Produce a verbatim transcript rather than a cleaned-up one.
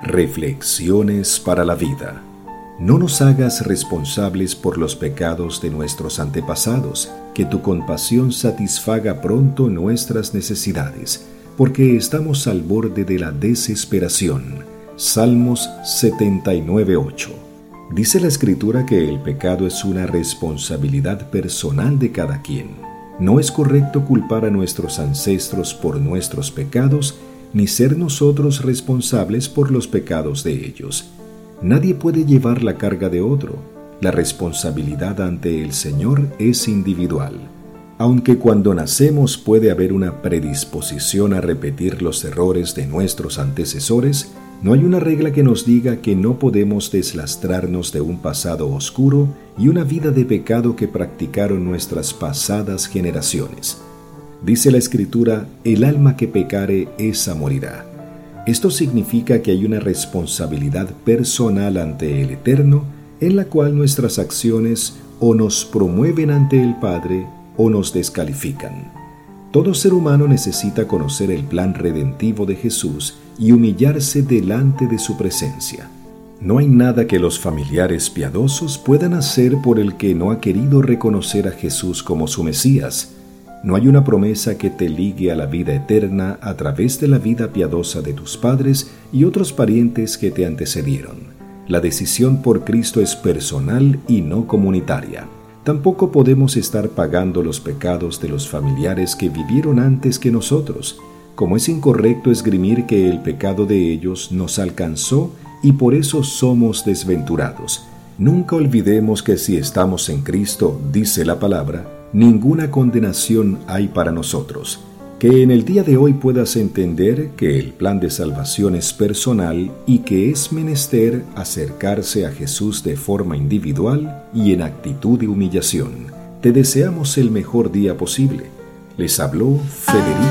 Reflexiones para la vida. No nos hagas responsables por los pecados de nuestros antepasados, que tu compasión satisfaga pronto nuestras necesidades, porque estamos al borde de la desesperación. Salmos setenta y nueve, ocho. Dice la Escritura que el pecado es una responsabilidad personal de cada quien. No es correcto culpar a nuestros ancestros por nuestros pecados, ni ser nosotros responsables por los pecados de ellos. Nadie puede llevar la carga de otro. La responsabilidad ante el Señor es individual. Aunque cuando nacemos puede haber una predisposición a repetir los errores de nuestros antecesores, no hay una regla que nos diga que no podemos deslastrarnos de un pasado oscuro y una vida de pecado que practicaron nuestras pasadas generaciones. Dice la Escritura, el alma que pecare, esa morirá. Esto significa que hay una responsabilidad personal ante el Eterno, en la cual nuestras acciones o nos promueven ante el Padre o nos descalifican. Todo ser humano necesita conocer el plan redentivo de Jesús y humillarse delante de su presencia. No hay nada que los familiares piadosos puedan hacer por el que no ha querido reconocer a Jesús como su Mesías. No hay una promesa que te ligue a la vida eterna a través de la vida piadosa de tus padres y otros parientes que te antecedieron. La decisión por Cristo es personal y no comunitaria. Tampoco podemos estar pagando los pecados de los familiares que vivieron antes que nosotros, como es incorrecto esgrimir que el pecado de ellos nos alcanzó y por eso somos desventurados. Nunca olvidemos que si estamos en Cristo, dice la palabra, ninguna condenación hay para nosotros. Que en el día de hoy puedas entender que el plan de salvación es personal y que es menester acercarse a Jesús de forma individual y en actitud de humillación. Te deseamos el mejor día posible. Les habló Federico.